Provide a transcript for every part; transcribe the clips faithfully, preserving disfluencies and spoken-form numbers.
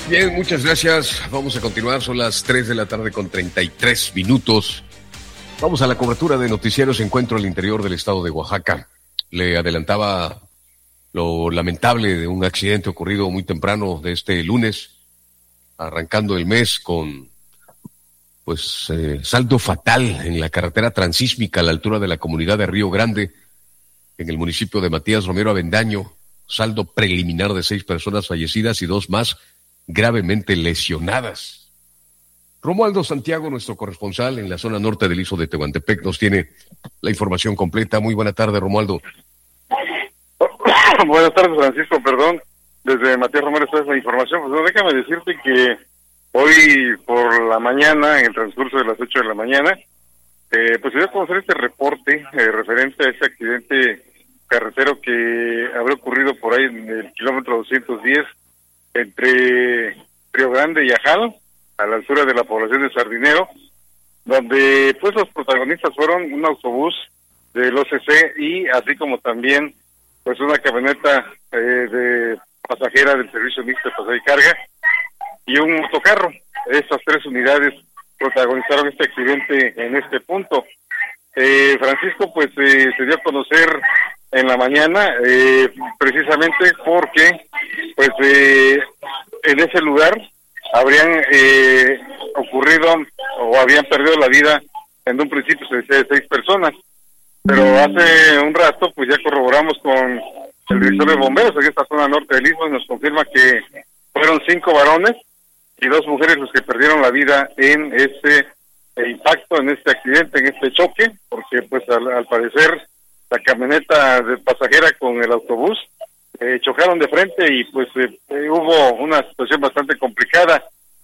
Bien, muchas gracias. Vamos a continuar, son las tres de la tarde con treinta y tres minutos. Vamos a la cobertura de Noticieros Encuentro al interior del estado de Oaxaca. Le adelantaba lo lamentable de un accidente ocurrido muy temprano de este lunes, arrancando el mes con pues eh, saldo fatal en la carretera transísmica a la altura de la comunidad de Río Grande, en el municipio de Matías Romero Avendaño. Saldo preliminar de seis personas fallecidas y dos más gravemente lesionadas. Romualdo Santiago, nuestro corresponsal en la zona norte del Istmo de Tehuantepec, nos tiene la información completa. Muy buena tarde, Romualdo. Buenas tardes, Francisco, perdón. Desde Matías Romero está la información. Pues no, déjame decirte que hoy por la mañana, en el transcurso de las ocho de la mañana, eh, pues se dio a conocer este reporte eh, referente a ese accidente carretero que habría ocurrido por ahí en el kilómetro doscientos diez entre Río Grande y Ajal, a la altura de la población de Sardinero, donde pues los protagonistas fueron un autobús del O C C y así como también pues una camioneta eh, de pasajera del servicio mixto de pasaje y carga y un motocarro. Estas tres unidades protagonizaron este accidente en este punto. Eh, Francisco, pues eh, se dio a conocer en la mañana, eh, precisamente porque pues eh, en ese lugar habrían eh, ocurrido o habían perdido la vida en un principio se decía de seis personas, pero hace un rato pues ya corroboramos con el director de bomberos en esta zona norte del Istmo y nos confirma que fueron cinco varones y dos mujeres los que perdieron la vida en este eh, impacto, en este accidente, en este choque, porque pues al, al parecer la camioneta de pasajera con el autobús eh, chocaron de frente y pues eh, eh, hubo una situación bastante complicada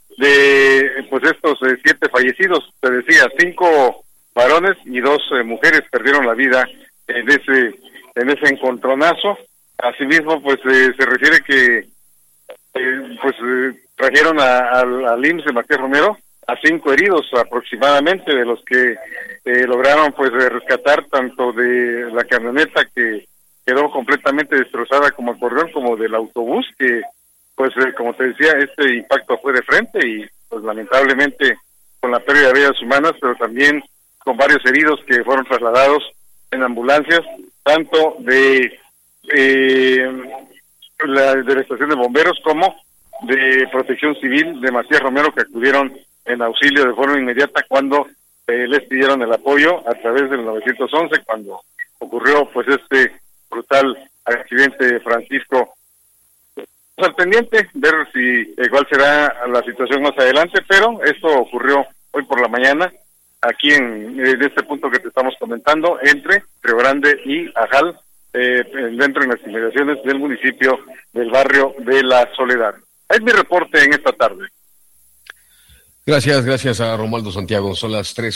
de pues estos eh, siete fallecidos. Te decía, cinco varones y dos eh, mujeres perdieron la vida en ese en ese encontronazo. Asimismo, pues eh, se refiere que eh, pues eh, trajeron al I M S S de Matías Romero a cinco heridos aproximadamente, de los que eh, lograron pues rescatar tanto de la camioneta que quedó completamente destrozada como acordeón, como del autobús que pues eh, como te decía, este impacto fue de frente y pues lamentablemente con la pérdida de vidas humanas, pero también con varios heridos que fueron trasladados en ambulancias, tanto de eh, la, de la estación de bomberos como de Protección Civil de Matías Romero, que acudieron en auxilio de forma inmediata cuando eh, les pidieron el apoyo a través del nueve once cuando ocurrió pues este brutal accidente. Francisco, al pendiente, ver si eh, cuál será la situación más adelante, pero esto ocurrió hoy por la mañana aquí en, en este punto que te estamos comentando, entre Río Grande y Ajal, eh, dentro de las inmediaciones del municipio del barrio de La Soledad. Es mi reporte en esta tarde. Gracias, gracias a Romualdo Santiago. Son las tres